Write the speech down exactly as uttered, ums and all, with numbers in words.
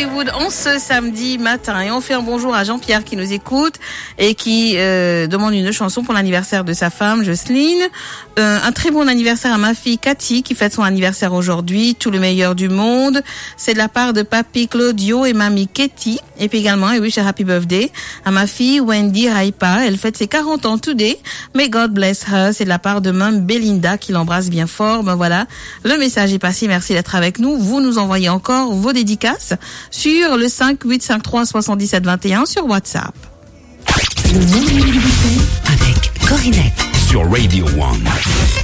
Hollywood en ce samedi matin. Et on fait un bonjour à Jean-Pierre qui nous écoute et qui euh, demande une chanson pour l'anniversaire de sa femme, Jocelyne. Euh, un très bon anniversaire à ma fille Cathy qui fête son anniversaire aujourd'hui. Tout le meilleur du monde. C'est de la part de papy Claudio et mamie Katie. Et puis également, et wish a happy birthday à ma fille Wendy Raipa. Elle fête ses quarante ans today. May God bless her. C'est de la part de Mme Belinda qui l'embrasse bien fort. Ben voilà, le message est passé. Merci d'être avec nous. Vous nous envoyez encore vos dédicaces sur le cinq huit cinq trois soixante-dix-sept vingt et un sur WhatsApp. Le monde avec Corinette sur Radio One.